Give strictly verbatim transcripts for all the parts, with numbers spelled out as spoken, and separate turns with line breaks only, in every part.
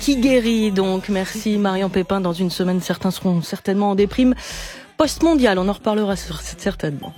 qui guérit donc. Merci Marion Pépin. Dans une semaine, certains seront certainement en déprime post-mondiale. On en reparlera certainement.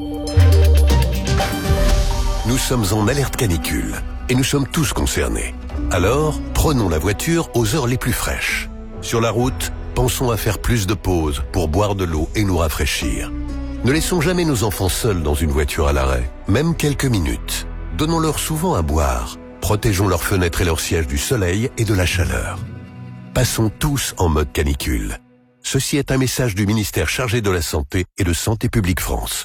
Nous sommes en alerte canicule et nous sommes tous concernés. Alors, prenons la voiture aux heures les plus fraîches. Sur la route, pensons à faire plus de pauses pour boire de l'eau et nous rafraîchir. Ne laissons jamais nos enfants seuls dans une voiture à l'arrêt, même quelques minutes. Donnons-leur souvent à boire. Protégeons leurs fenêtres et leurs sièges du soleil et de la chaleur. Passons tous en mode canicule. Ceci est un message du ministère chargé de la Santé et de Santé publique France.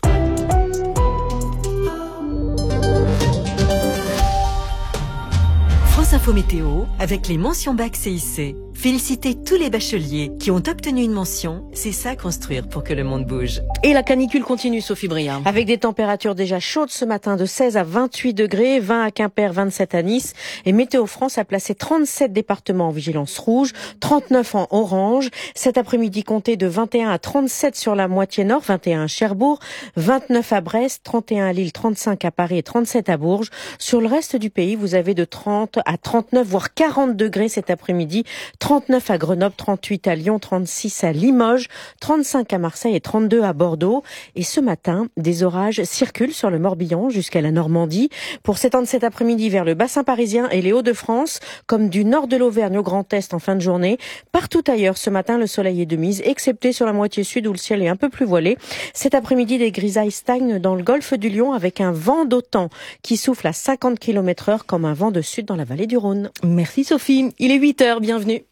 France Info Météo avec les mentions bac C I C. Félicitez tous les bacheliers qui ont obtenu une mention. C'est ça construire pour que le monde bouge.
Et la canicule continue, Sophie Bria.
Avec des températures déjà chaudes ce matin de seize à vingt-huit degrés, vingt à Quimper, vingt-sept à Nice. Et Météo France a placé trente-sept départements en vigilance rouge, trente-neuf en orange. Cet après-midi, comptez de vingt et un à trente-sept sur la moitié nord, vingt et un à Cherbourg, vingt-neuf à Brest, trente et un à Lille, trente-cinq à Paris et trente-sept à Bourges. Sur le reste du pays, vous avez de trente à trente-neuf, voire quarante degrés cet après-midi. trente-neuf à Grenoble, trente-huit à Lyon, trente-six à Limoges, trente-cinq à Marseille et trente-deux à Bordeaux. Et ce matin, des orages circulent sur le Morbihan jusqu'à la Normandie pour s'étendre cet après-midi vers le bassin parisien et les Hauts-de-France, comme du nord de l'Auvergne au Grand Est en fin de journée. Partout ailleurs, ce matin, le soleil est de mise, excepté sur la moitié sud où le ciel est un peu plus voilé. Cet après-midi, des grisailles stagnent dans le golfe du Lion avec un vent d'OTAN qui souffle à cinquante kilomètres heure comme un vent de sud dans la vallée du Rhône.
Merci Sophie. Il est huit heures, bienvenue.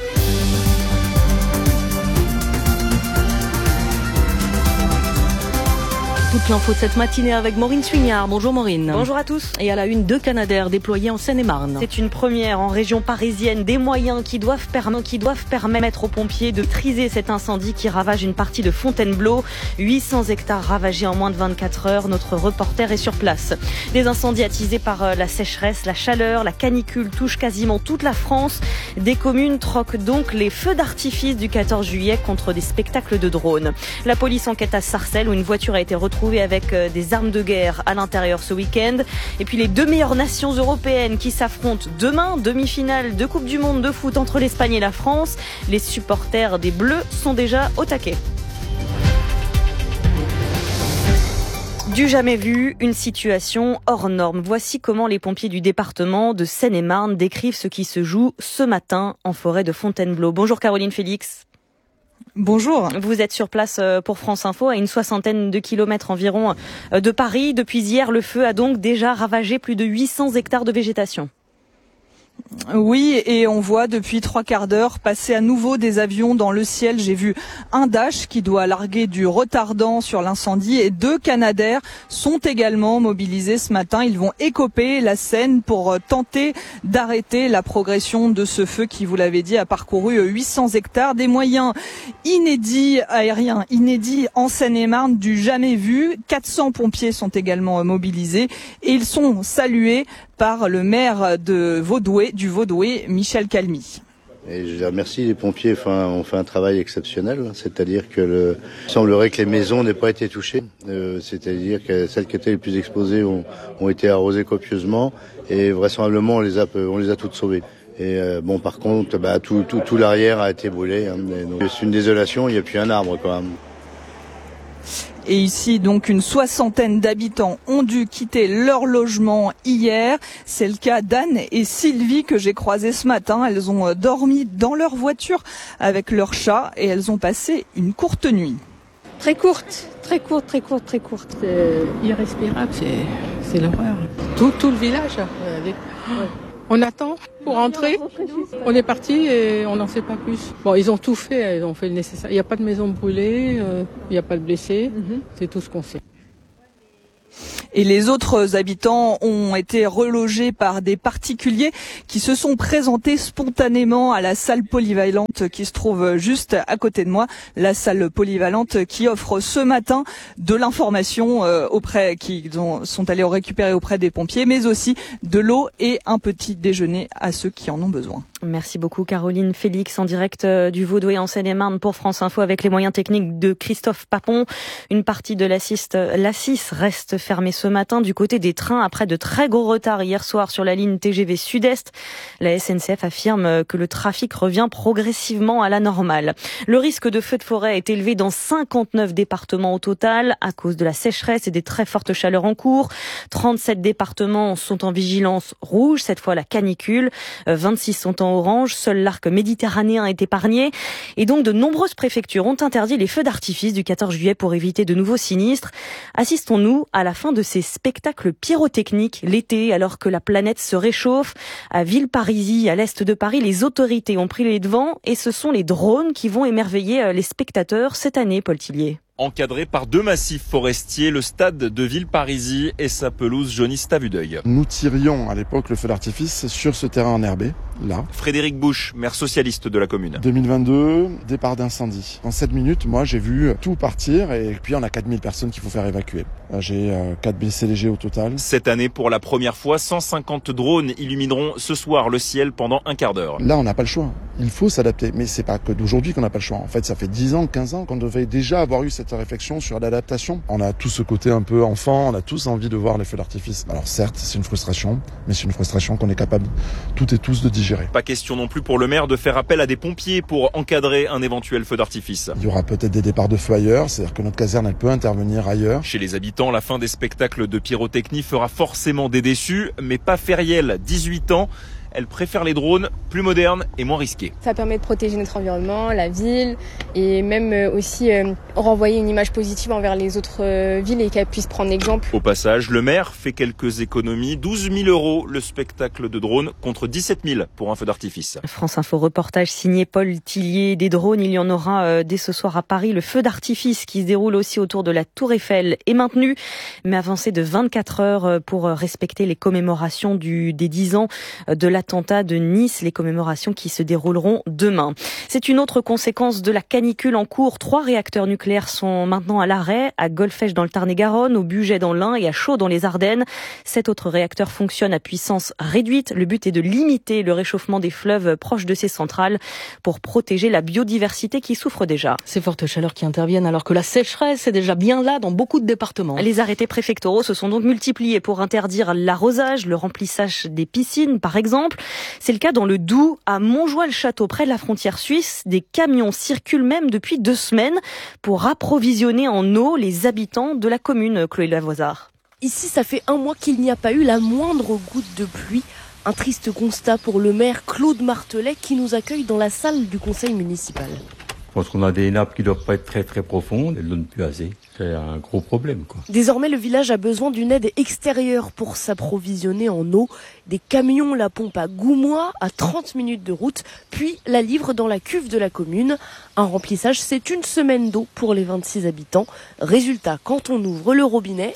Toute l'info de cette matinée avec Maureen Suignard. Bonjour Maureen.
Bonjour à tous.
Et à la une, deux Canadair déployés en Seine-et-Marne.
C'est une première en région parisienne. Des moyens qui doivent, perm- qui doivent permettre aux pompiers de triser cet incendie qui ravage une partie de Fontainebleau. huit cents hectares ravagés en moins de vingt-quatre heures. Notre reporter est sur place. Des incendies attisés par la sécheresse, la chaleur, la canicule touchent quasiment toute la France. Des communes troquent donc les feux d'artifice du quatorze juillet contre des spectacles de drones. La police enquête à Sarcelles où une voiture a été retrouvée avec des armes de guerre à l'intérieur ce week-end. Et puis les deux meilleures nations européennes qui s'affrontent demain, demi-finale de Coupe du Monde de foot entre l'Espagne et la France. Les supporters des Bleus sont déjà au taquet. Du jamais vu, une situation hors norme. Voici comment les pompiers du département de Seine-et-Marne décrivent ce qui se joue ce matin en forêt de Fontainebleau. Bonjour Caroline Félix.
Bonjour.
Vous êtes sur place pour France Info, à une soixantaine de kilomètres environ de Paris. Depuis hier, le feu a donc déjà ravagé plus de huit cents hectares de végétation.
Oui, et on voit depuis trois quarts d'heure passer à nouveau des avions dans le ciel. J'ai vu un Dash qui doit larguer du retardant sur l'incendie et deux Canadair sont également mobilisés ce matin. Ils vont écoper la Seine pour tenter d'arrêter la progression de ce feu qui, vous l'avez dit, a parcouru huit cents hectares. Des moyens inédits, aériens inédits en Seine-et-Marne, du jamais vu. quatre cents pompiers sont également mobilisés et ils sont salués par le maire de Vaudoué, du Vaudoué, Michel Calmy.
Et je remercie les pompiers, enfin, ont fait un travail exceptionnel, c'est-à-dire que le, il semblerait que les maisons n'aient pas été touchées, euh, c'est-à-dire que celles qui étaient les plus exposées ont, ont été arrosées copieusement et vraisemblablement on les a, on les a toutes sauvées. Et euh, bon, par contre, bah, tout, tout, tout l'arrière a été brûlé, hein, c'est une désolation, il n'y a plus un arbre quand même.
Et ici, donc, une soixantaine d'habitants ont dû quitter leur logement hier. C'est le cas d'Anne et Sylvie que j'ai croisées ce matin. Elles ont dormi dans leur voiture avec leur chat et elles ont passé une courte nuit.
Très courte, très courte, très courte, très courte. C'est irrespirable, c'est, c'est l'horreur. Tout, tout le village. Avec... Ouais. On attend pour rentrer. On est parti et on n'en sait pas plus. Bon, ils ont tout fait, ils ont fait le nécessaire. Il n'y a pas de maison brûlée, euh, il n'y a pas de blessés. Mm-hmm. C'est tout ce qu'on sait.
Et les autres habitants ont été relogés par des particuliers qui se sont présentés spontanément à la salle polyvalente qui se trouve juste à côté de moi. La salle polyvalente qui offre ce matin de l'information euh, auprès, qu'ils ont, sont allés récupérer auprès des pompiers, mais aussi de l'eau et un petit déjeuner à ceux qui en ont besoin.
Merci beaucoup Caroline Félix en direct du Vaudois en Seine-et-Marne pour France Info avec les moyens techniques de Christophe Papon. Une partie de l'A six reste fermée ce matin du côté des trains après de très gros retards hier soir sur la ligne T G V Sud-Est. La S N C F affirme que le trafic revient progressivement à la normale. Le risque de feu de forêt est élevé dans cinquante-neuf départements au total à cause de la sécheresse et des très fortes chaleurs en cours. trente-sept départements sont en vigilance rouge, cette fois la canicule. vingt-six sont en orange, seul l'arc méditerranéen est épargné. Et donc de nombreuses préfectures ont interdit les feux d'artifice du quatorze juillet pour éviter de nouveaux sinistres. Assistons-nous à la fin de ces spectacles pyrotechniques l'été alors que la planète se réchauffe. À Villeparisis, à l'est de Paris, les autorités ont pris les devants et ce sont les drones qui vont émerveiller les spectateurs cette année, Paul Tillier.
Encadré par deux massifs forestiers, le stade de Villeparisis et sa pelouse jaunisse à vue d'œil.
Nous tirions à l'époque le feu d'artifice sur ce terrain enherbé, là.
Frédéric Bouche, maire socialiste de la commune.
deux mille vingt-deux, départ d'incendie. En sept minutes, moi j'ai vu tout partir et puis on a quatre mille personnes qu'il faut faire évacuer. J'ai euh, quatre blessés légers au total.
Cette année, pour la première fois, cent cinquante drones illumineront ce soir le ciel pendant un quart d'heure.
Là, on n'a pas le choix. Il faut s'adapter. Mais c'est pas que d'aujourd'hui qu'on n'a pas le choix. En fait, ça fait dix ans, quinze ans qu'on devait déjà avoir eu cette réflexion sur l'adaptation. On a tous ce côté un peu enfant, on a tous envie de voir les feux d'artifice. Alors certes, c'est une frustration, mais c'est une frustration qu'on est capable toutes et tous de digérer.
Pas question non plus pour le maire de faire appel à des pompiers pour encadrer un éventuel feu d'artifice.
Il y aura peut-être des départs de feu ailleurs, c'est-à-dire que notre caserne, elle peut intervenir ailleurs.
Chez les habitants, la fin des spectacles de pyrotechnie fera forcément des déçus, mais pas Feriel, dix-huit ans. Elle préfère les drones plus modernes et moins risqués.
Ça permet de protéger notre environnement, la ville, et même aussi euh, renvoyer une image positive envers les autres euh, villes et qu'elles puissent prendre exemple.
Au passage, le maire fait quelques économies. douze mille euros le spectacle de drones contre dix-sept mille pour un feu d'artifice.
France Info reportage signé Paul Tillier. Des drones, il y en aura euh, dès ce soir à Paris. Le feu d'artifice qui se déroule aussi autour de la Tour Eiffel est maintenu, mais avancé de vingt-quatre heures pour respecter les commémorations du, des dix ans de la attentat de Nice, les commémorations qui se dérouleront demain. C'est une autre conséquence de la canicule en cours. Trois réacteurs nucléaires sont maintenant à l'arrêt, à Golfech dans le Tarn-et-Garonne, au Bugey dans l'Ain et à Chaux dans les Ardennes. Sept autres réacteurs fonctionnent à puissance réduite. Le but est de limiter le réchauffement des fleuves proches de ces centrales pour protéger la biodiversité qui souffre déjà.
Ces fortes chaleurs qui interviennent alors que la sécheresse est déjà bien là dans beaucoup de départements.
Les arrêtés préfectoraux se sont donc multipliés pour interdire l'arrosage, le remplissage des piscines par exemple. C'est le cas dans le Doubs, à Montjoie-le-Château, près de la frontière suisse. Des camions circulent même depuis deux semaines pour approvisionner en eau les habitants de la commune, Chloé Lavoisard.
Ici, ça fait un mois qu'il n'y a pas eu la moindre goutte de pluie. Un triste constat pour le maire Claude Martelet qui nous accueille dans la salle du conseil municipal.
Je pense qu'on a des nappes qui ne doivent pas être très très profondes, elles ne donnent plus assez. C'est un gros problème, quoi.
Désormais, le village a besoin d'une aide extérieure pour s'approvisionner en eau. Des camions la pompent à Goumois, à trente minutes de route, puis la livrent dans la cuve de la commune. Un remplissage, c'est une semaine d'eau pour les vingt-six habitants. Résultat, quand on ouvre le robinet,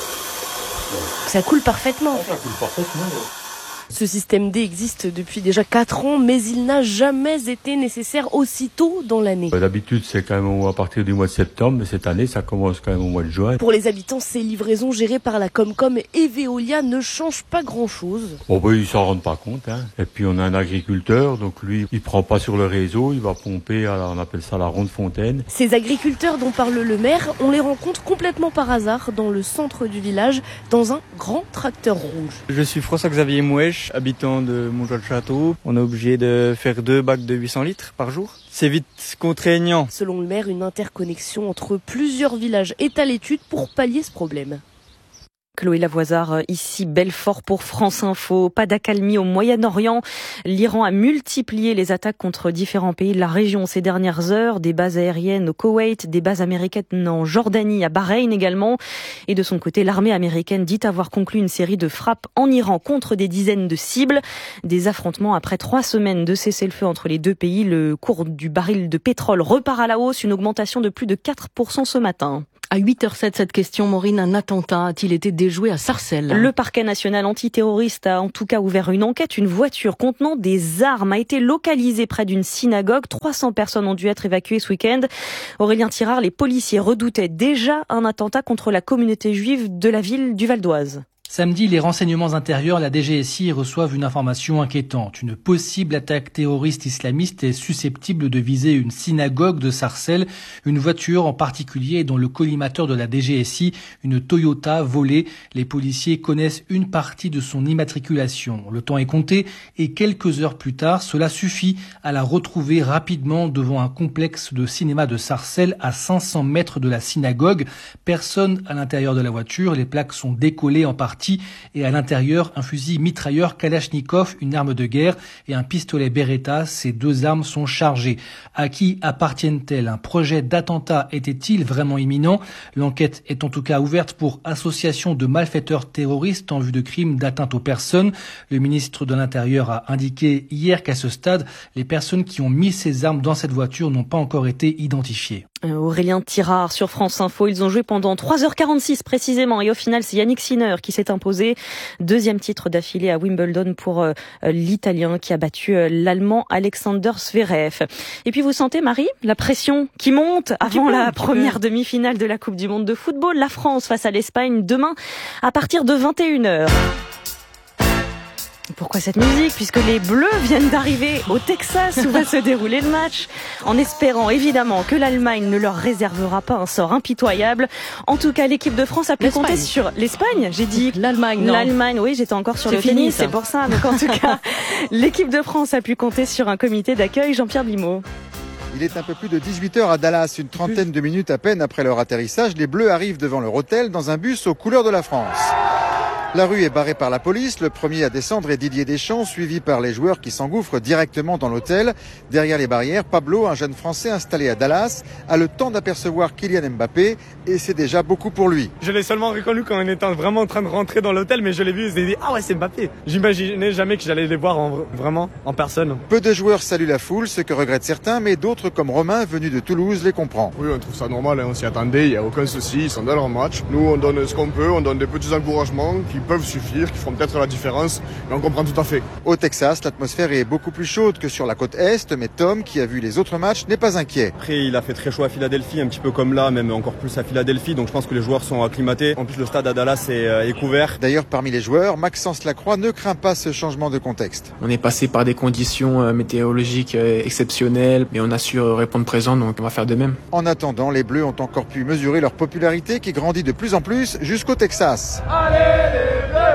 ça coule parfaitement.
Ça coule parfaitement, oui.
Ce système D existe depuis déjà quatre ans, mais il n'a jamais été nécessaire aussitôt dans l'année.
D'habitude, c'est quand même à partir du mois de septembre, mais cette année, ça commence quand même au mois de juin.
Pour les habitants, ces livraisons gérées par la Comcom et Veolia ne changent pas grand-chose.
Bon, ben, ils s'en rendent pas compte, hein. Et puis, on a un agriculteur, donc lui, il prend pas sur le réseau, il va pomper, à, on appelle ça la ronde fontaine.
Ces agriculteurs dont parle le maire, on les rencontre complètement par hasard dans le centre du village, dans un grand tracteur rouge.
Je suis François-Xavier Mouèche, habitant de Montjoie-le-Château. On est obligé de faire deux bacs de huit cents litres par jour. C'est vite contraignant.
Selon le maire, une interconnexion entre plusieurs villages est à l'étude pour pallier ce problème.
Chloé Lavoisard, ici Belfort pour France Info. Pas d'accalmie au Moyen-Orient. L'Iran a multiplié les attaques contre différents pays de la région ces dernières heures. Des bases aériennes au Koweït, des bases américaines en Jordanie, à Bahreïn également. Et de son côté, l'armée américaine dit avoir conclu une série de frappes en Iran contre des dizaines de cibles. Des affrontements après trois semaines de cessez-le-feu entre les deux pays. Le cours du baril de pétrole repart à la hausse, une augmentation de plus de quatre pour cent ce matin.
À huit heures sept, cette question, Maureen, un attentat a-t-il été déjoué à Sarcelles?
Le parquet national antiterroriste a en tout cas ouvert une enquête. Une voiture contenant des armes a été localisée près d'une synagogue. trois cents personnes ont dû être évacuées ce week-end. Aurélien Tirard, les policiers redoutaient déjà un attentat contre la communauté juive de la ville du Val d'Oise.
Samedi, les renseignements intérieurs, la D G S I, reçoivent une information inquiétante. Une possible attaque terroriste islamiste est susceptible de viser une synagogue de Sarcelles. Une voiture en particulier est dans le collimateur de la D G S I, une Toyota volée. Les policiers connaissent une partie de son immatriculation. Le temps est compté et quelques heures plus tard, cela suffit à la retrouver rapidement devant un complexe de cinéma de Sarcelles à cinq cents mètres de la synagogue. Personne à l'intérieur de la voiture. Les plaques sont décollées en partie. Et à l'intérieur, un fusil mitrailleur Kalachnikov, une arme de guerre et un pistolet Beretta. Ces deux armes sont chargées. À qui appartiennent-elles? Un projet d'attentat était-il vraiment imminent? L'enquête est en tout cas ouverte pour association de malfaiteurs terroristes en vue de crimes d'atteinte aux personnes. Le ministre de l'Intérieur a indiqué hier qu'à ce stade, les personnes qui ont mis ces armes dans cette voiture n'ont pas encore été identifiées.
Aurélien Tirard sur France Info. Ils ont joué pendant trois heures quarante-six précisément et au final c'est Yannick Sinner qui s'est imposé. Deuxième titre d'affilée à Wimbledon pour euh, l'Italien qui a battu euh, l'Allemand Alexander Zverev. Et puis vous sentez, Marie, la pression qui monte avant la première demi-finale de la Coupe du Monde de football. La France face à l'Espagne demain à partir de vingt et une heures. Pourquoi cette musique? Puisque les Bleus viennent d'arriver au Texas où va se dérouler le match, en espérant évidemment que l'Allemagne ne leur réservera pas un sort impitoyable. En tout cas, l'équipe de France a pu compter sur l'Espagne. J'ai dit
l'Allemagne. Non.
L'Allemagne, oui, j'étais encore sur le
fini,
tennis,
ça.
c'est pour ça. Donc en tout cas, l'équipe de France a pu compter sur un comité d'accueil. Jean-Pierre Blimaud.
Il est un peu plus de dix-huit heures à Dallas, une trentaine de minutes à peine après leur atterrissage. Les Bleus arrivent devant leur hôtel dans un bus aux couleurs de la France. La rue est barrée par la police. Le premier à descendre est Didier Deschamps, suivi par les joueurs qui s'engouffrent directement dans l'hôtel. Derrière les barrières, Pablo, un jeune Français installé à Dallas, a le temps d'apercevoir Kylian Mbappé et c'est déjà beaucoup pour lui.
Je l'ai seulement reconnu quand on était vraiment en train de rentrer dans l'hôtel, mais je l'ai vu et je dit ah ouais, c'est Mbappé. J'imaginais jamais que j'allais les voir en, vraiment en personne.
Peu de joueurs saluent la foule, ce que regrettent certains, mais d'autres comme Romain, venu de Toulouse, les comprend.
Oui, on trouve ça normal, hein, on s'y attendait, il n'y a aucun souci, ils sont dans leur match. Nous, on donne ce qu'on peut, on donne des petits encouragements qui peuvent suffire, qui feront peut-être la différence, mais on comprend tout à fait.
Au Texas, l'atmosphère est beaucoup plus chaude que sur la côte Est, mais Tom, qui a vu les autres matchs, n'est pas inquiet.
Après, il a fait très chaud à Philadelphie, un petit peu comme là, même encore plus à Philadelphie, donc je pense que les joueurs sont acclimatés. En plus, le stade à Dallas est, euh, est couvert.
D'ailleurs, parmi les joueurs, Maxence Lacroix ne craint pas ce changement de contexte.
On est passé par des conditions euh, météorologiques euh, exceptionnelles, mais on a su euh, répondre présent, donc on va faire de même.
En attendant, les Bleus ont encore pu mesurer leur popularité qui grandit de plus en plus jusqu'au Texas.
Allez les Bleus!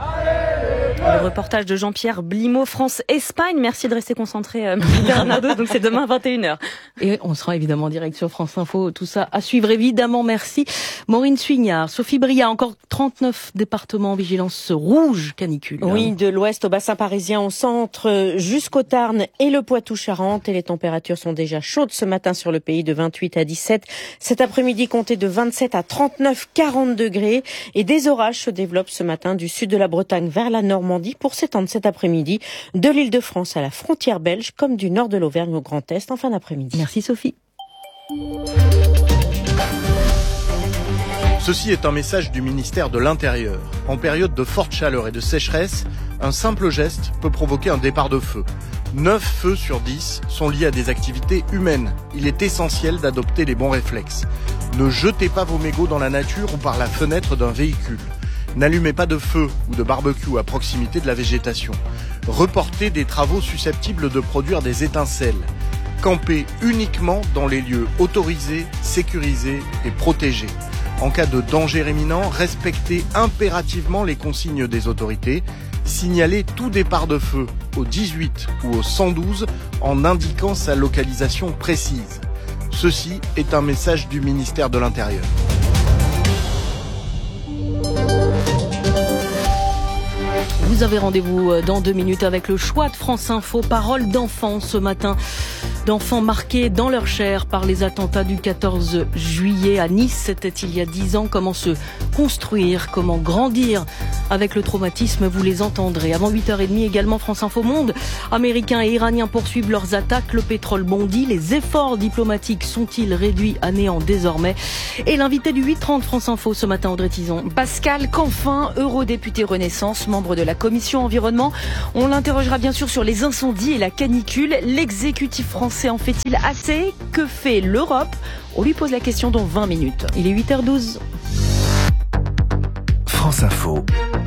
Le reportage de Jean-Pierre Blimaud, France-Espagne. Merci de rester concentré, euh, Bernardo. Donc c'est demain vingt et une heures.
Et on sera évidemment en direct sur France Info. Tout ça à suivre évidemment. Merci. Maureen Suignard, Sophie Bria, encore trente-neuf départements en vigilance rouge canicule.
Oui, de l'ouest au bassin parisien, au centre jusqu'au Tarn et le Poitou-Charentes. Et les températures sont déjà chaudes ce matin sur le pays, de vingt-huit à dix-sept. Cet après-midi, comptez de vingt-sept à trente-neuf, quarante degrés. Et des orages se développent ce matin du sud de la Bretagne vers la Normandie pour s'étendre cet après-midi de l'Île-de-France à la frontière belge comme du nord de l'Auvergne au Grand Est en fin d'après-midi.
Merci Sophie.
Ceci est un message du ministère de l'Intérieur. En période de forte chaleur et de sécheresse, un simple geste peut provoquer un départ de feu. neuf feux sur dix sont liés à des activités humaines. Il est essentiel d'adopter les bons réflexes. Ne jetez pas vos mégots dans la nature ou par la fenêtre d'un véhicule. N'allumez pas de feu ou de barbecue à proximité de la végétation. Reportez des travaux susceptibles de produire des étincelles. Campez uniquement dans les lieux autorisés, sécurisés et protégés. En cas de danger imminent, respectez impérativement les consignes des autorités. Signalez tout départ de feu au dix-huit ou au cent douze en indiquant sa localisation précise. Ceci est un message du ministère de l'Intérieur.
Vous avez rendez-vous dans deux minutes avec le choix de France Info. Parole d'enfants ce matin. D'enfants marqués dans leur chair par les attentats du quatorze juillet à Nice. C'était il y a dix ans. Comment se construire, comment grandir avec le traumatisme, vous les entendrez. Avant huit heures trente également, France Info Monde. Américains et Iraniens poursuivent leurs attaques. Le pétrole bondit. Les efforts diplomatiques sont-ils réduits à néant désormais? Et l'invité du huit trente France Info ce matin, Audrey Tison.
Pascal Canfin, eurodéputé Renaissance, membre de la commission environnement. On l'interrogera bien sûr sur les incendies et la canicule. L'exécutif français en fait-il assez? Que fait l'Europe? On lui pose la question dans vingt minutes.
Il est huit heures douze.
France Info.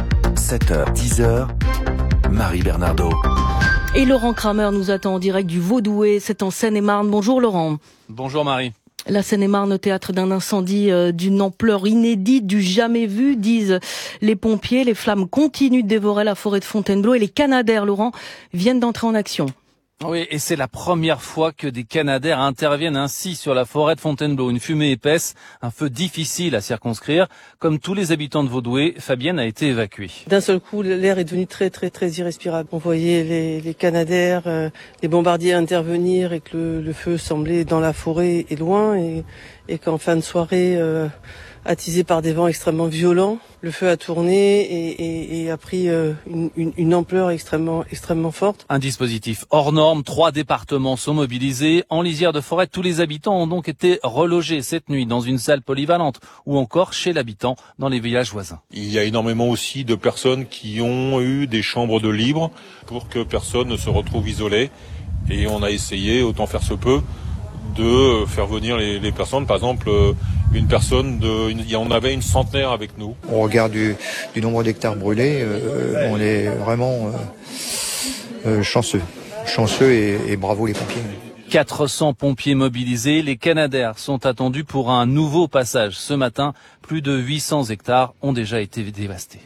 sept heures dix heures, Marie Bernardo.
Et Laurent Kramer nous attend en direct du Vaudoué, c'est en Seine-et-Marne. Bonjour Laurent.
Bonjour Marie.
La Seine-et-Marne, théâtre d'un incendie euh, d'une ampleur inédite, du jamais vu, disent les pompiers. Les flammes continuent de dévorer la forêt de Fontainebleau et les Canadair, Laurent, viennent d'entrer en action.
Oui, et c'est la première fois que des Canadair interviennent ainsi sur la forêt de Fontainebleau. Une fumée épaisse, un feu difficile à circonscrire. Comme tous les habitants de Vaudoué, Fabienne a été évacuée.
D'un seul coup, l'air est devenu très très très irrespirable. On voyait les, les Canadair, euh, les bombardiers intervenir et que le, le feu semblait dans la forêt et loin. Et, et qu'en fin de soirée, euh, attisé par des vents extrêmement violents, le feu a tourné et, et, et a pris euh, une, une, une ampleur extrêmement, extrêmement forte.
Un dispositif hors norme, trois départements sont mobilisés. En lisière de forêt, tous les habitants ont donc été relogés cette nuit dans une salle polyvalente ou encore chez l'habitant dans les villages voisins.
Il y a énormément aussi de personnes qui ont eu des chambres de libre pour que personne ne se retrouve isolé. Et on a essayé, autant faire se peut, de faire venir les, les personnes. Par exemple, une personne, de, une, on avait une centenaire avec nous.
Au regard du, du nombre d'hectares brûlés, euh, on est vraiment euh, euh, chanceux. Chanceux et, et bravo les pompiers.
quatre cents pompiers mobilisés. Les Canadair sont attendus pour un nouveau passage. Ce matin, plus de huit cents hectares ont déjà été dévastés.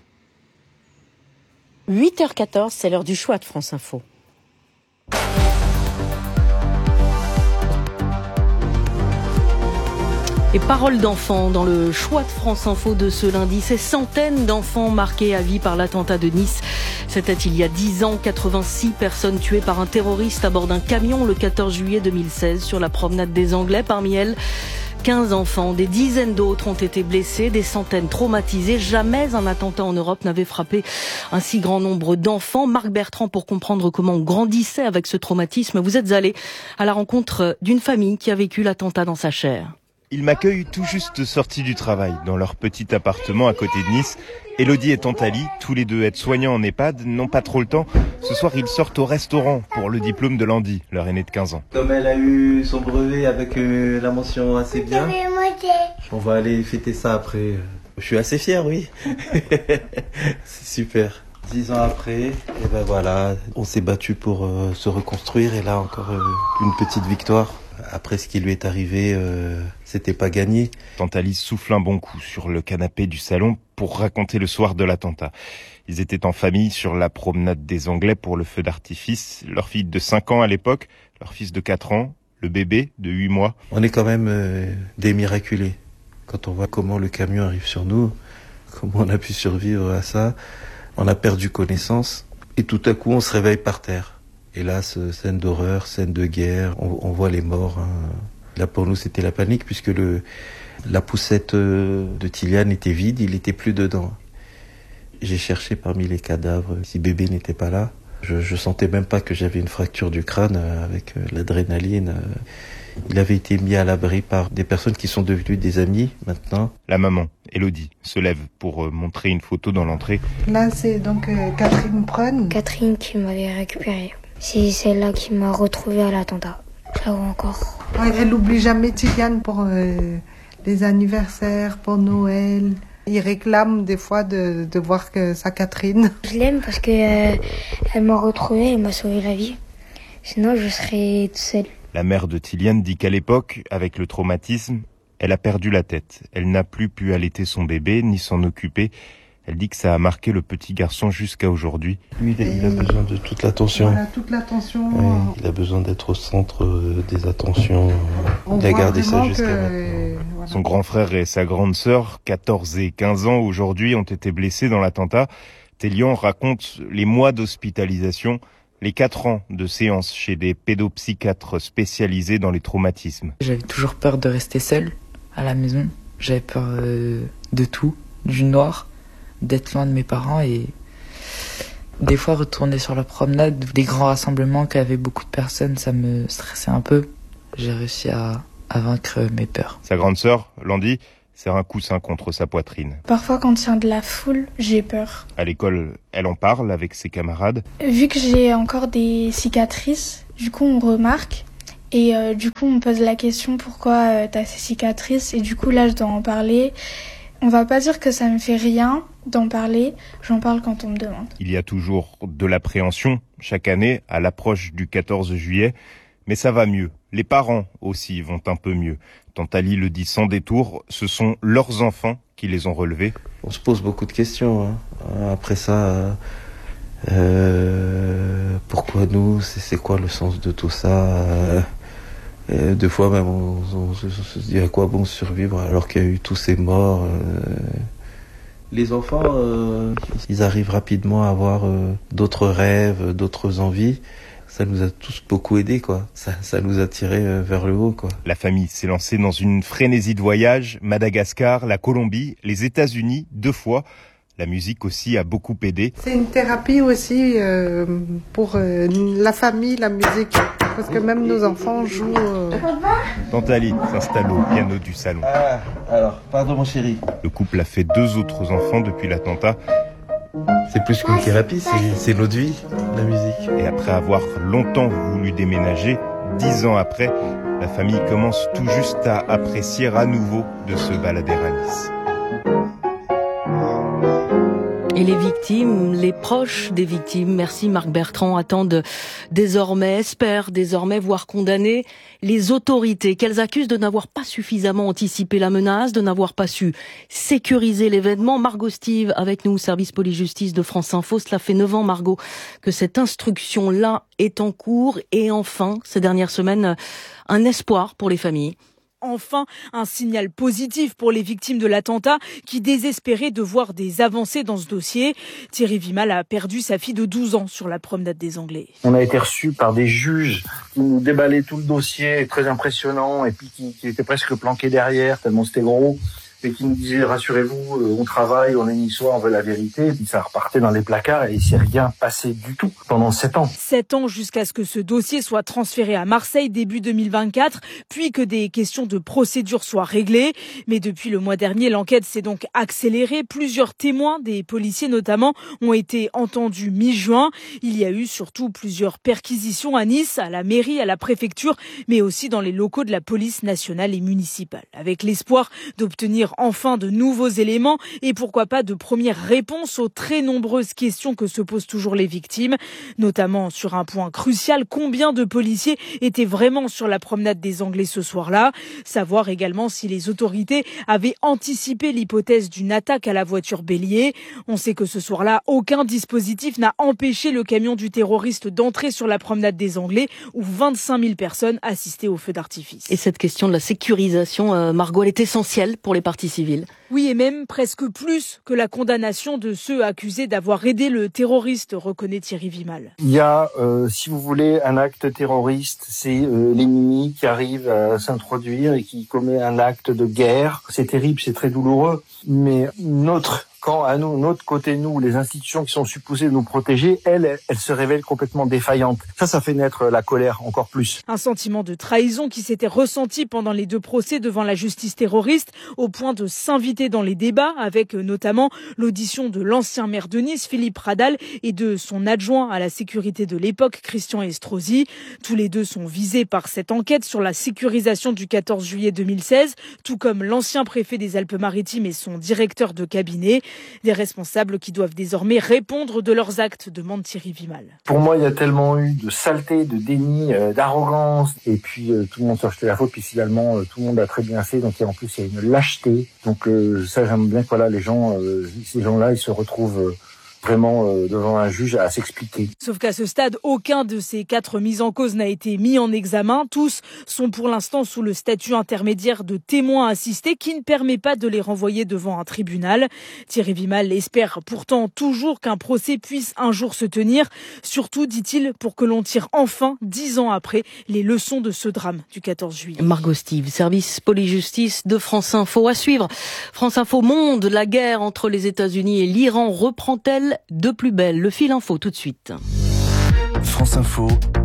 huit heures quatorze, c'est l'heure du choix de France Info.
Et parole d'enfants dans le choix de France Info de ce lundi. Ces centaines d'enfants marqués à vie par l'attentat de Nice. C'était il y a dix ans, quatre-vingt-six personnes tuées par un terroriste à bord d'un camion le quatorze juillet deux mille seize sur la promenade des Anglais. Parmi elles, quinze enfants, des dizaines d'autres ont été blessés, des centaines traumatisés. Jamais un attentat en Europe n'avait frappé un si grand nombre d'enfants. Marc Bertrand, pour comprendre comment on grandissait avec ce traumatisme, vous êtes allé à la rencontre d'une famille qui a vécu l'attentat dans sa chair.
Ils m'accueillent tout juste sortis du travail, dans leur petit appartement à côté de Nice. Elodie et Tantali, tous les deux aides-soignants en EHPAD, n'ont pas trop le temps. Ce soir, ils sortent au restaurant pour le diplôme de Landy, leur aîné de quinze ans.
Comme elle a eu son brevet avec euh, la mention assez bien, on va aller fêter ça après. Je suis assez fier, oui. C'est super. Dix ans après, et ben voilà, on s'est battu pour euh, se reconstruire et là encore euh, une petite victoire. Après ce qui lui est arrivé, euh, c'était pas gagné.
Tantali souffle un bon coup sur le canapé du salon pour raconter le soir de l'attentat. Ils étaient en famille sur la promenade des Anglais pour le feu d'artifice. Leur fille de cinq ans à l'époque, leur fils de quatre ans, le bébé de huit mois.
On est quand même euh, des miraculés. Quand on voit comment le camion arrive sur nous, comment on a pu survivre à ça, on a perdu connaissance et tout à coup on se réveille par terre. Hélas, scène d'horreur, scène de guerre, on, on voit les morts. Hein. Là pour nous c'était la panique puisque le, la poussette de Tiliane était vide, il n'était plus dedans. J'ai cherché parmi les cadavres si bébé n'était pas là. Je, je sentais même pas que j'avais une fracture du crâne avec l'adrénaline. Il avait été mis à l'abri par des personnes qui sont devenues des amis maintenant.
La maman, Elodie, se lève pour montrer une photo dans l'entrée.
Là c'est donc euh, Catherine Prun.
Catherine qui m'avait récupérée. C'est celle-là qui m'a retrouvée à l'attentat. Je la vois encore.
Ouais, elle n'oublie jamais Tiliane pour euh, les anniversaires, pour Noël. Il réclame des fois de, de voir que sa Catherine.
Je l'aime parce que euh, elle m'a retrouvée, elle m'a sauvé la vie. Sinon, je serais toute seule.
La mère de Tiliane dit qu'à l'époque, avec le traumatisme, elle a perdu la tête. Elle n'a plus pu allaiter son bébé ni s'en occuper. Elle dit que ça a marqué le petit garçon jusqu'à aujourd'hui.
Lui, il a besoin de toute l'attention.
Voilà, toute l'attention.
Ouais, il a besoin d'être au centre des attentions. On il a gardé ça jusqu'à que... maintenant.
Voilà. Son grand frère et sa grande sœur, quatorze et quinze ans aujourd'hui, ont été blessés dans l'attentat. Télian raconte les mois d'hospitalisation, les quatre ans de séances chez des pédopsychiatres spécialisés dans les traumatismes.
J'avais toujours peur de rester seule à la maison. J'avais peur euh, de tout, du noir, d'être loin de mes parents et des fois retourner sur la promenade, des grands rassemblements qui avaient beaucoup de personnes, ça me stressait un peu. J'ai réussi à, à vaincre mes peurs.
Sa grande sœur, Landy, serre un coussin contre sa poitrine.
Parfois quand il y a de la foule, j'ai peur.
À l'école, elle en parle avec ses camarades.
Vu que j'ai encore des cicatrices, du coup on remarque et euh, du coup on me pose la question pourquoi euh, t'as ces cicatrices et du coup là je dois en parler. On va pas dire que ça me fait rien d'en parler. J'en parle quand on me demande.
Il y a toujours de l'appréhension chaque année à l'approche du quatorze juillet, mais ça va mieux. Les parents aussi vont un peu mieux. Tantali le dit sans détour, ce sont leurs enfants qui les ont relevés.
On se pose beaucoup de questions. Hein. Après ça, euh, pourquoi nous ? c'est, c'est quoi le sens de tout ça ? euh, Et deux fois même, on, on, on se dit à quoi bon survivre alors qu'il y a eu tous ces morts. Euh... Les enfants, euh, ils arrivent rapidement à avoir euh, d'autres rêves, d'autres envies. Ça nous a tous beaucoup aidés, quoi. Ça, ça nous a tirés euh, vers le haut, quoi.
La famille s'est lancée dans une frénésie de voyage. Madagascar, la Colombie, les États-Unis, deux fois. La musique aussi a beaucoup aidé.
C'est une thérapie aussi euh, pour euh, la famille, la musique. Parce que même nos enfants jouent... Euh...
Tantali s'installe au piano du salon.
Ah, alors, pardon mon chéri.
Le couple a fait deux autres enfants depuis l'attentat.
C'est plus qu'une thérapie, c'est, c'est notre vie, la musique.
Et après avoir longtemps voulu déménager, dix ans après, la famille commence tout juste à apprécier à nouveau de se balader à Nice.
Et les victimes, les proches des victimes, merci Marc Bertrand, attendent désormais, espèrent désormais voir condamner les autorités qu'elles accusent de n'avoir pas suffisamment anticipé la menace, de n'avoir pas su sécuriser l'événement. Margot Steve avec nous, service police-justice de France Info. Cela fait neuf ans, Margot, que cette instruction-là est en cours. Et enfin, ces dernières semaines, un espoir pour les familles.
Enfin, un signal positif pour les victimes de l'attentat qui désespéraient de voir des avancées dans ce dossier. Thierry Vimal a perdu sa fille de douze ans sur la promenade des Anglais.
On a été reçus par des juges qui nous déballaient tout le dossier, très impressionnant, et puis qui, qui étaient presque planqués derrière, tellement c'était gros. Et qui nous disaient, rassurez-vous, on travaille, on est niçois, on veut la vérité. Et puis ça repartait dans les placards et il s'est rien passé du tout pendant sept ans.
Sept ans jusqu'à ce que ce dossier soit transféré à Marseille début deux mille vingt-quatre, puis que des questions de procédure soient réglées. Mais depuis le mois dernier, l'enquête s'est donc accélérée. Plusieurs témoins, des policiers notamment, ont été entendus mi-juin. Il y a eu surtout plusieurs perquisitions à Nice, à la mairie, à la préfecture, mais aussi dans les locaux de la police nationale et municipale. Avec l'espoir d'obtenir enfin de nouveaux éléments et pourquoi pas de premières réponses aux très nombreuses questions que se posent toujours les victimes, notamment sur un point crucial, combien de policiers étaient vraiment sur la promenade des Anglais ce soir-là, savoir également si les autorités avaient anticipé l'hypothèse d'une attaque à la voiture bélier. On sait que ce soir-là, aucun dispositif n'a empêché le camion du terroriste d'entrer sur la promenade des Anglais où vingt-cinq mille personnes assistaient au feu d'artifice.
Et cette question de la sécurisation, euh, Margot, elle est essentielle pour les parties civiles.
Oui, et même presque plus que la condamnation de ceux accusés d'avoir aidé le terroriste, reconnaît Thierry Vimal.
Il y a, euh, si vous voulez, un acte terroriste, c'est euh, l'ennemi qui arrive à s'introduire et qui commet un acte de guerre. C'est terrible, c'est très douloureux, mais notre quand à nous, notre côté, nous, les institutions qui sont supposées nous protéger, elles, elles se révèlent complètement défaillantes. Ça, ça fait naître la colère encore plus.
Un sentiment de trahison qui s'était ressenti pendant les deux procès devant la justice terroriste, au point de s'inviter dans les débats, avec notamment l'audition de l'ancien maire de Nice, Philippe Radal, et de son adjoint à la sécurité de l'époque, Christian Estrosi. Tous les deux sont visés par cette enquête sur la sécurisation du quatorze juillet deux mille seize, tout comme l'ancien préfet des Alpes-Maritimes et son directeur de cabinet. Des responsables qui doivent désormais répondre de leurs actes, demande Thierry Vimal.
Pour moi, il y a tellement eu de saleté, de déni, euh, d'arrogance, et puis euh, tout le monde s'est rejeté la faute, puis finalement euh, tout le monde a très bien fait, donc en plus il y a une lâcheté. Donc euh, ça, j'aime bien que voilà, les gens, euh, ces gens-là, ils se retrouvent euh, vraiment euh, devant un juge à s'expliquer.
Sauf qu'à ce stade, aucun de ces quatre mises en cause n'a été mis en examen. Tous sont pour l'instant sous le statut intermédiaire de témoins assistés qui ne permet pas de les renvoyer devant un tribunal. Thierry Vimal espère pourtant toujours qu'un procès puisse un jour se tenir. Surtout, dit-il, pour que l'on tire enfin, dix ans après, les leçons de ce drame du quatorze juillet.
Margot Steve, service police-justice de France Info. À suivre, France Info Monde, la guerre entre les États-Unis et l'Iran reprend-elle de plus belle? Le fil info tout de suite.
France Info,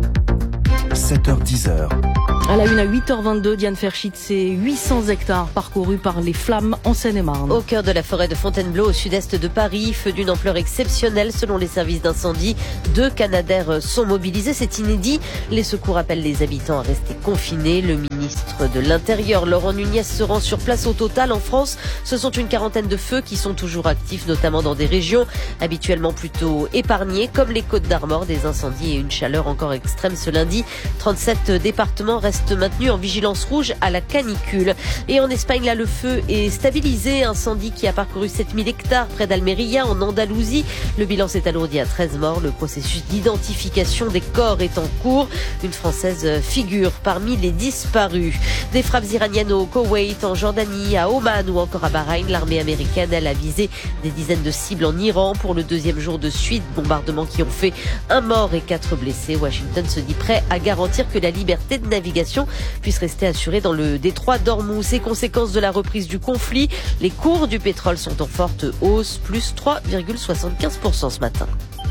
sept heures dix.
À la une à huit heures vingt-deux, Diane Ferchit, c'est huit cents hectares parcourus par les flammes en Seine-et-Marne.
Au cœur de la forêt de Fontainebleau, au sud-est de Paris, feu d'une ampleur exceptionnelle selon les services d'incendie. Deux Canadair sont mobilisés, c'est inédit. Les secours appellent les habitants à rester confinés. Le ministre ministre de l'Intérieur, Laurent Nunez, se rend sur place. Au total, en France, ce sont une quarantaine de feux qui sont toujours actifs, notamment dans des régions habituellement plutôt épargnées, comme les Côtes d'Armor. Des incendies et une chaleur encore extrême ce lundi. trente-sept départements restent maintenus en vigilance rouge à la canicule. Et en Espagne, là, le feu est stabilisé. Incendie qui a parcouru sept mille hectares près d'Almeria, en Andalousie. Le bilan s'est alourdi à treize morts. Le processus d'identification des corps est en cours. Une Française figure parmi les disparus. Des frappes iraniennes au Koweït, en Jordanie, à Oman ou encore à Bahreïn. L'armée américaine, elle, a visé des dizaines de cibles en Iran pour le deuxième jour de suite. Bombardements qui ont fait un mort et quatre blessés. Washington se dit prêt à garantir que la liberté de navigation puisse rester assurée dans le détroit d'Ormuz. Et conséquence de la reprise du conflit, les cours du pétrole sont en forte hausse, plus trois virgule soixante-quinze pour cent ce matin.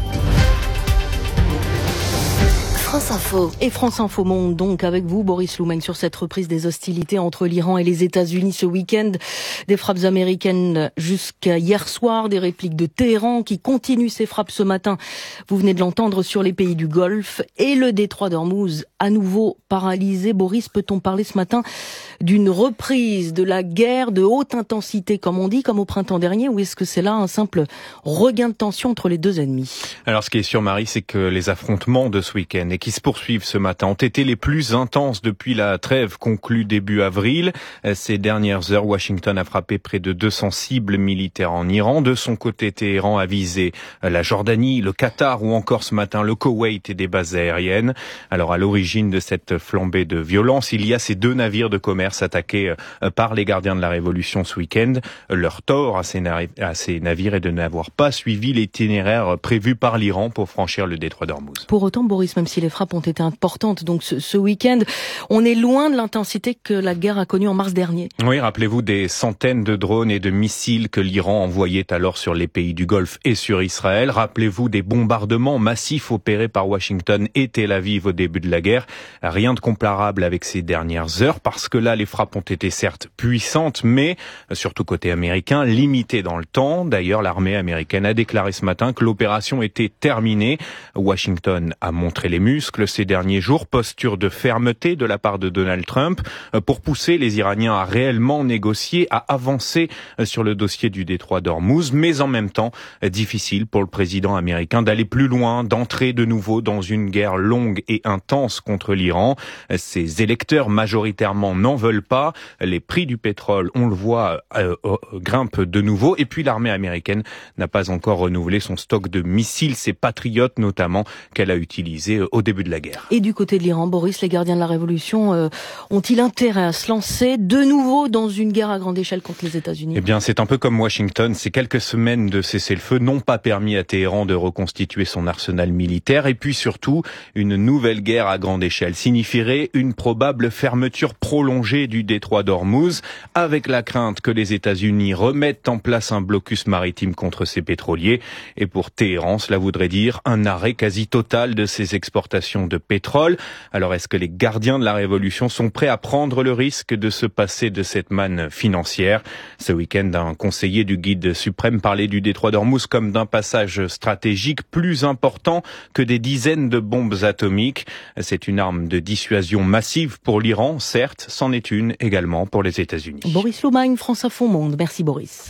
France Info. Et France Info Monde, donc, avec vous, Boris Loumen, sur cette reprise des hostilités entre l'Iran et les États-Unis ce week-end. Des frappes américaines jusqu'à hier soir, des répliques de Téhéran qui continuent ses frappes ce matin. Vous venez de l'entendre, sur les pays du Golfe et le détroit d'Ormuz à nouveau paralysé. Boris, peut-on parler ce matin d'une reprise de la guerre de haute intensité, comme on dit, comme au printemps dernier, ou est-ce que c'est là un simple regain de tension entre les deux ennemis?
Alors, ce qui est sûr, Marie, c'est que les affrontements de ce week-end et qui se poursuivent ce matin ont été les plus intenses depuis la trêve conclue début avril. Ces dernières heures, Washington a frappé près de deux cents cibles militaires en Iran. De son côté, Téhéran a visé la Jordanie, le Qatar ou encore ce matin le Koweït et des bases aériennes. Alors, à l'origine de cette flambée de violence, il y a ces deux navires de commerce attaqués par les gardiens de la Révolution ce week-end. Leur tort à ces, navi- à ces navires est de n'avoir pas suivi l'itinéraire prévu par l'Iran pour franchir le détroit d'Ormuz.
Pour autant, Boris, même si les frappes ont été importantes donc ce, ce week-end, on est loin de l'intensité que la guerre a connue en mars dernier.
Oui, rappelez-vous des centaines de drones et de missiles que l'Iran envoyait alors sur les pays du Golfe et sur Israël. Rappelez-vous des bombardements massifs opérés par Washington et Tel Aviv au début de la guerre. Rien de comparable avec ces dernières heures, parce que là, les frappes ont été certes puissantes, mais, surtout côté américain, limitées dans le temps. D'ailleurs, l'armée américaine a déclaré ce matin que l'opération était terminée. Washington a montré les muscles ces derniers jours, posture de fermeté de la part de Donald Trump pour pousser les Iraniens à réellement négocier, à avancer sur le dossier du détroit d'Ormuz, mais en même temps, difficile pour le président américain d'aller plus loin, d'entrer de nouveau dans une guerre longue et intense contre l'Iran. Ses électeurs majoritairement n'en veulent pas. Les prix du pétrole, on le voit, euh, euh, grimpent de nouveau. Et puis l'armée américaine n'a pas encore renouvelé son stock de missiles, ces patriotes notamment, qu'elle a utilisés au début de la guerre.
Et du côté de l'Iran, Boris, les gardiens de la Révolution euh, ont-ils intérêt à se lancer de nouveau dans une guerre à grande échelle contre les États-Unis?
Eh bien, c'est un peu comme Washington. Ces quelques semaines de cessez-le-feu n'ont pas permis à Téhéran de reconstituer son arsenal militaire. Et puis surtout, une nouvelle guerre à grande échelle signifierait une probable fermeture prolongée du détroit d'Ormuz, avec la crainte que les États-Unis remettent en place un blocus maritime contre ces pétroliers. Et pour Téhéran, cela voudrait dire un arrêt quasi total de ses exportations de pétrole. Alors, est-ce que les gardiens de la Révolution sont prêts à prendre le risque de se passer de cette manne financière? Ce week-end, un conseiller du guide suprême parlait du détroit d'Ormuz comme d'un passage stratégique plus important que des dizaines de bombes atomiques. C'est une arme de dissuasion massive pour l'Iran, certes, c'en est une également pour les États-Unis.
Boris Loumagne, France Info Monde. Merci Boris.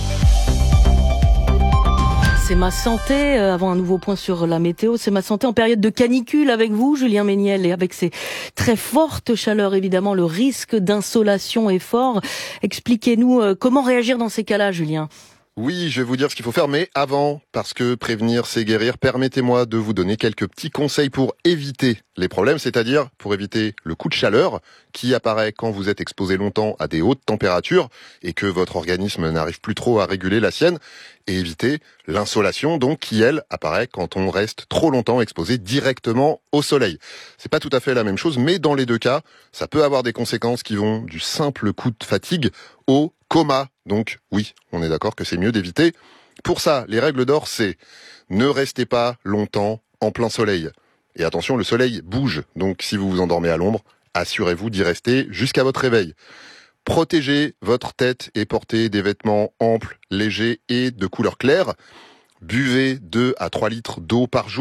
C'est ma santé, euh, avant un nouveau point sur la météo, c'est ma santé en période de canicule avec vous, Julien Méniel, et avec ces très fortes chaleurs, évidemment, le risque d'insolation est fort. Expliquez-nous euh, comment réagir dans ces cas-là, Julien.
Oui, je vais vous dire ce qu'il faut faire, mais avant, parce que prévenir, c'est guérir, permettez-moi de vous donner quelques petits conseils pour éviter les problèmes, c'est-à-dire pour éviter le coup de chaleur qui apparaît quand vous êtes exposé longtemps à des hautes températures et que votre organisme n'arrive plus trop à réguler la sienne, et éviter l'insolation, donc, qui, elle, apparaît quand on reste trop longtemps exposé directement au soleil. C'est pas tout à fait la même chose, mais dans les deux cas, ça peut avoir des conséquences qui vont du simple coup de fatigue au coma. Donc, oui, on est d'accord que c'est mieux d'éviter. Pour ça, les règles d'or, c'est ne restez pas longtemps en plein soleil. Et attention, le soleil bouge, donc si vous vous endormez à l'ombre, assurez-vous d'y rester jusqu'à votre réveil. Protégez votre tête et portez des vêtements amples, légers et de couleur claire. Buvez deux à trois litres d'eau par jour,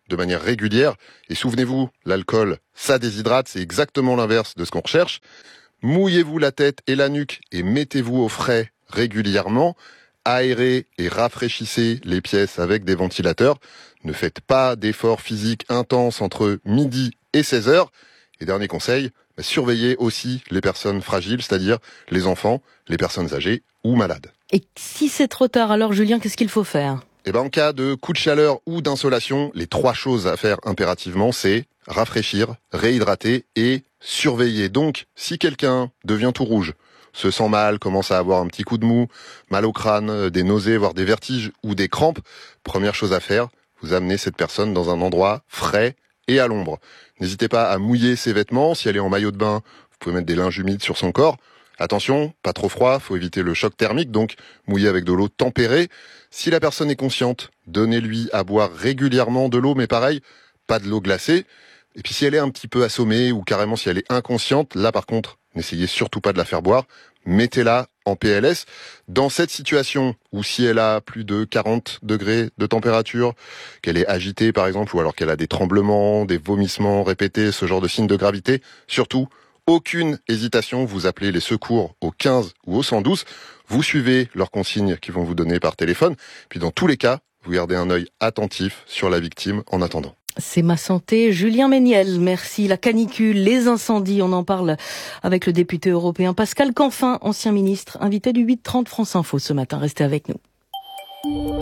de manière régulière. Et souvenez-vous, l'alcool, ça déshydrate, c'est exactement l'inverse de ce qu'on recherche. Mouillez-vous la tête et la nuque et mettez-vous au frais régulièrement. Aérez et rafraîchissez les pièces avec des ventilateurs. Ne faites pas d'efforts physiques intenses entre midi et seize heures. Et dernier conseil, surveillez aussi les personnes fragiles, c'est-à-dire les enfants, les personnes âgées ou malades.
Et si c'est trop tard, alors Julien, qu'est-ce qu'il faut faire ?
Eh ben, en cas de coup de chaleur ou d'insolation, les trois choses à faire impérativement, c'est rafraîchir, réhydrater et surveiller. Donc, si quelqu'un devient tout rouge, se sent mal, commence à avoir un petit coup de mou, mal au crâne, des nausées, voire des vertiges ou des crampes, première chose à faire, vous amenez cette personne dans un endroit frais et à l'ombre. N'hésitez pas à mouiller ses vêtements. Si elle est en maillot de bain, vous pouvez mettre des linges humides sur son corps. Attention, pas trop froid, faut éviter le choc thermique, donc mouiller avec de l'eau tempérée. Si la personne est consciente, donnez-lui à boire régulièrement de l'eau, mais pareil, pas de l'eau glacée. Et puis si elle est un petit peu assommée ou carrément si elle est inconsciente, là par contre, n'essayez surtout pas de la faire boire. Mettez-la en P L S. Dans cette situation où si elle a plus de quarante degrés de température, qu'elle est agitée par exemple, ou alors qu'elle a des tremblements, des vomissements répétés, ce genre de signes de gravité, surtout, aucune hésitation, vous appelez les secours au quinze ou au cent douze, vous suivez leurs consignes qu'ils vont vous donner par téléphone, puis dans tous les cas, vous gardez un œil attentif sur la victime en attendant.
C'est ma santé. Julien Méniel, merci. La canicule, les incendies, on en parle avec le député européen Pascal Canfin, ancien ministre, invité du huit trente France Info ce matin. Restez avec nous.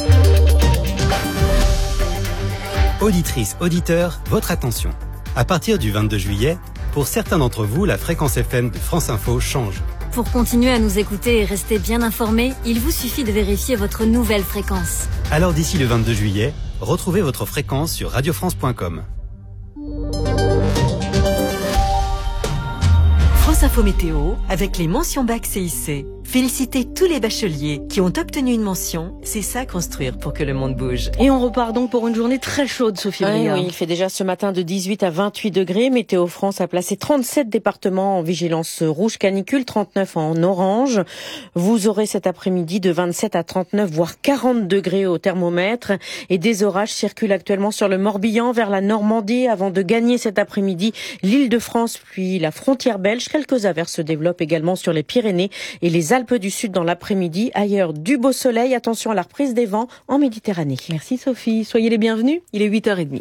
Auditrices, auditeurs, votre attention. À partir du vingt-deux juillet, pour certains d'entre vous, la fréquence F M de France Info change.
Pour continuer à nous écouter et rester bien informés, il vous suffit de vérifier votre nouvelle fréquence.
Alors d'ici le vingt-deux juillet, retrouvez votre fréquence sur radio france point com.
France Info Météo, avec les mentions bac C I C. Félicitez tous les bacheliers qui ont obtenu une mention. C'est ça construire pour que le monde bouge.
Et on repart donc pour une journée très chaude, Sophie Bria.
Oui, oui, il fait déjà ce matin de dix-huit à vingt-huit degrés. Météo France a placé trente-sept départements en vigilance rouge canicule, trente-neuf en orange. Vous aurez cet après-midi de vingt-sept à trente-neuf, voire quarante degrés au thermomètre. Et des orages circulent actuellement sur le Morbihan vers la Normandie avant de gagner cet après-midi l'Île-de-France puis la frontière belge. Quelques averses se développent également sur les Pyrénées et les Alpes du Sud dans l'après-midi. Ailleurs, du beau soleil. Attention à la reprise des vents en Méditerranée.
Merci Sophie. Soyez les bienvenus. Il est huit heures trente.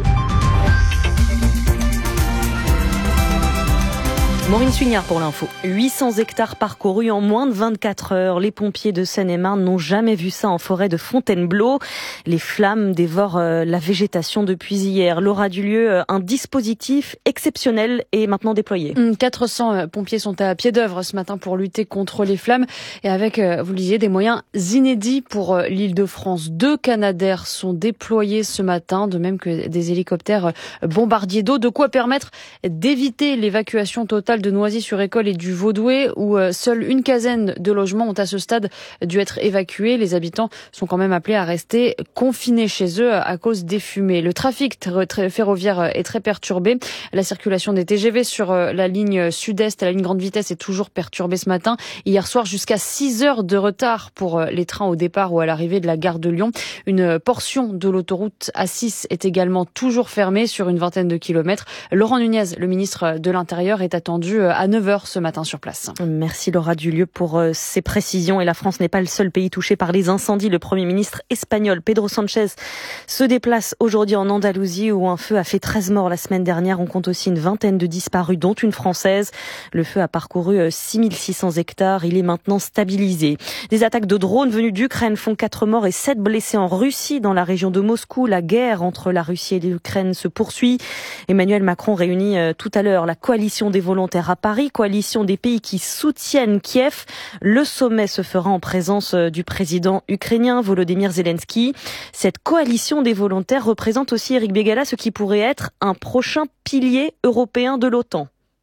Maureen Suignard pour l'info. huit cents hectares parcourus en moins de vingt-quatre heures. Les pompiers de Seine-et-Marne n'ont jamais vu ça en forêt de Fontainebleau. Les flammes dévorent euh, la végétation depuis hier. Laura Dulieu, un dispositif exceptionnel est maintenant déployé.
quatre cents pompiers sont à pied d'œuvre ce matin pour lutter contre les flammes et avec, vous le disiez, des moyens inédits pour l'Île-de-France. Deux Canadair sont déployés ce matin, de même que des hélicoptères bombardiers d'eau, de quoi permettre d'éviter l'évacuation totale de Noisy-sur-École et du Vaudoué, où seule une quinzaine de logements ont à ce stade dû être évacués. Les habitants sont quand même appelés à rester confinés chez eux à cause des fumées. Le trafic ferroviaire est très perturbé. La circulation des T G V sur la ligne sud-est, la ligne grande vitesse, est toujours perturbée ce matin. Hier soir, jusqu'à six heures de retard pour les trains au départ ou à l'arrivée de la gare de Lyon. Une portion de l'autoroute A six est également toujours fermée sur une vingtaine de kilomètres. Laurent Nunez, le ministre de l'Intérieur, est attendu à neuf heures ce matin sur place.
Merci Laura Dulieu pour ces précisions. Et la France n'est pas le seul pays touché par les incendies. Le Premier ministre espagnol Pedro Sánchez se déplace aujourd'hui en Andalousie où un feu a fait treize morts la semaine dernière. On compte aussi une vingtaine de disparus, dont une Française. Le feu a parcouru six mille six cents hectares. Il est maintenant stabilisé. Des attaques de drones venues d'Ukraine font quatre morts et sept blessés en Russie, dans la région de Moscou. La guerre entre la Russie et l'Ukraine se poursuit. Emmanuel Macron réunit tout à l'heure la coalition des volontaires à Paris, coalition des pays qui soutiennent Kiev. Le sommet se fera en présence du président ukrainien Volodymyr Zelensky. Cette coalition des volontaires représente aussi, Éric Bégala, ce qui pourrait être un prochain pilier européen de l'OTAN.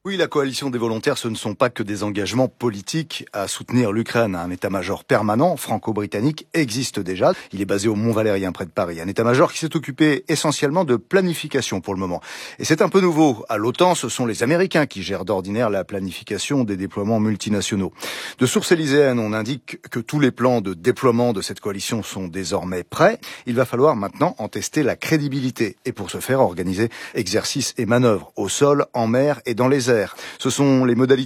Oui, la coalition des volontaires, ce ne sont pas que des engagements politiques à soutenir l'Ukraine. Un état-major permanent franco-britannique existe déjà. Il est basé au Mont-Valérien, près de Paris. Un état-major qui s'est occupé essentiellement de planification pour le moment. Et c'est un peu nouveau. À l'OTAN, ce sont les Américains qui gèrent d'ordinaire la planification des déploiements multinationaux. De sources élyséennes, on indique que tous les plans de déploiement de cette coalition sont désormais prêts. Il va falloir maintenant en tester la crédibilité. Et pour ce faire, organiser exercices et manœuvres au sol, en mer et dans les airs. Ce sont les modalités